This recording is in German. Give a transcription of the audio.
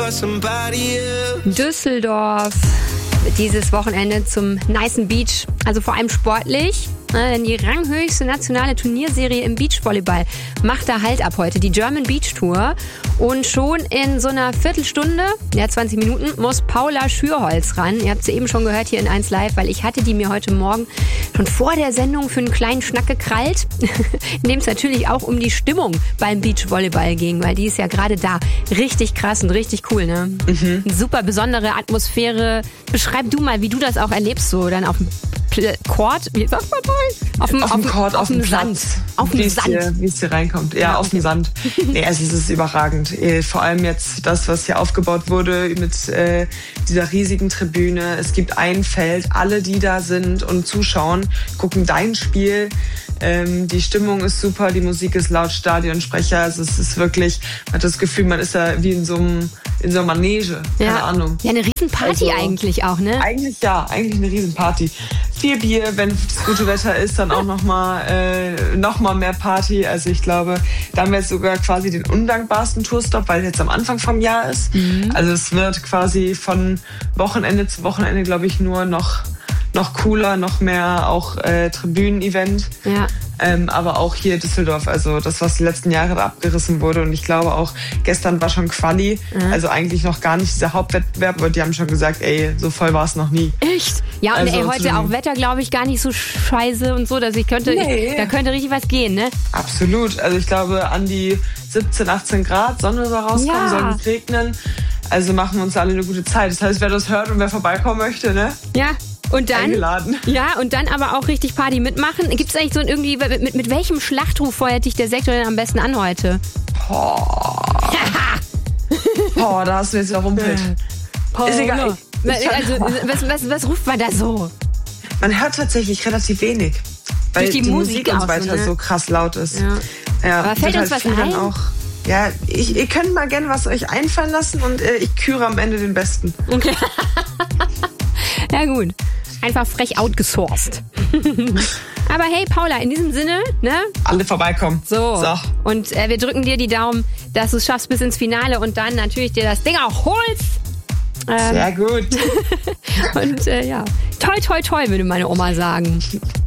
Düsseldorf, dieses Wochenende zum nicen Beach, also vor allem sportlich. Denn die ranghöchste nationale Turnierserie im Beachvolleyball macht da Halt ab heute, die German Beach Tour. Und schon in so einer Viertelstunde, 20 Minuten, muss Paula Schürholz ran. Ihr habt sie eben schon gehört hier in 1 Live, weil ich hatte die mir heute Morgen schon vor der Sendung für einen kleinen Schnack gekrallt, in dem es natürlich auch um die Stimmung beim Beachvolleyball ging, weil die ist ja gerade da. Richtig krass und richtig cool, ne? Mhm. Super besondere Atmosphäre. Beschreib du mal, wie du das auch erlebst, so dann auf dem Court, wie sagt man auf dem Court, auf dem Sand. Auf dem Sand. Wie es hier reinkommt. Ja, auf dem Sand. Nee, also es ist überragend. Vor allem jetzt das, was hier aufgebaut wurde mit dieser riesigen Tribüne. Es gibt ein Feld, alle, die da sind und zuschauen, gucken dein Spiel. Die Stimmung ist super, die Musik ist laut, Stadionsprecher. Also es ist wirklich, man hat das Gefühl, man ist da wie in so einer Manege. Keine Ahnung. Ja, eine Riesenparty also, eigentlich auch, ne? Eigentlich eine Riesenparty. 4 Bier, wenn das gute Wetter ist, dann auch noch mal mehr Party. Also ich glaube, da haben wir jetzt sogar quasi den undankbarsten Tourstop, weil jetzt am Anfang vom Jahr ist. Mhm. Also es wird quasi von Wochenende zu Wochenende, glaube ich, nur noch cooler, noch mehr auch Tribünen-Event. Ja. Aber auch hier Düsseldorf, also das, was die letzten Jahre da abgerissen wurde. Und ich glaube auch, gestern war schon Quali, also eigentlich noch gar nicht dieser Hauptwettbewerb, aber die haben schon gesagt, ey, so voll war es noch nie. Echt? Ja, und also, heute auch Wetter, glaube ich, gar nicht so scheiße und so, dass da könnte richtig was gehen, ne? Absolut. Also ich glaube, an die 17, 18 Grad, Sonne soll rauskommen, soll nicht regnen. Also machen wir uns alle eine gute Zeit. Das heißt, wer das hört und wer vorbeikommen möchte, ne? Ja. Und dann, eingeladen. Ja, und dann aber auch richtig Party mitmachen. Gibt es eigentlich so irgendwie, mit welchem Schlachtruf feuert dich der Sektor denn am besten an heute? Da hast du jetzt überrumpelt. Ist egal. Also, was ruft man da so? Man hört tatsächlich relativ wenig. Weil die Musik und so weiter so krass laut ist. Ja, aber fällt uns was ein? Ja, ihr könnt mal gerne was euch einfallen lassen und ich küre am Ende den Besten. Okay. Ja gut, einfach frech outgesourced. Aber hey Paula, in diesem Sinne, ne? Alle vorbeikommen. So. Und wir drücken dir die Daumen, dass du es schaffst bis ins Finale und dann natürlich dir das Ding auch holst. Sehr gut. Und toi toi toi, würde meine Oma sagen.